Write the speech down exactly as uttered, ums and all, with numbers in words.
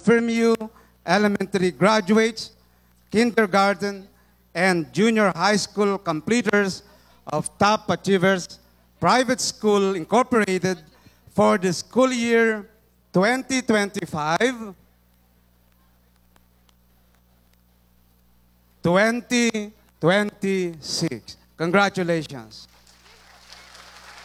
FirmU elementary graduates, kindergarten, and junior high school completers of Top Achievers Private School Incorporated for the school year twenty twenty-five twenty twenty-six. Congratulations.